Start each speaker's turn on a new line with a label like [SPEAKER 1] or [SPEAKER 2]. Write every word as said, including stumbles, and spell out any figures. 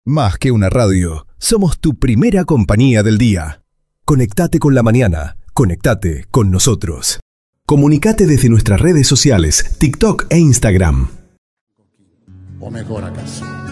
[SPEAKER 1] Más que una radio, somos tu primera compañía del día. Conectate con la mañana, conectate con nosotros. Comunicate desde nuestras redes sociales, TikTok e Instagram.
[SPEAKER 2] ¿O mejor acaso?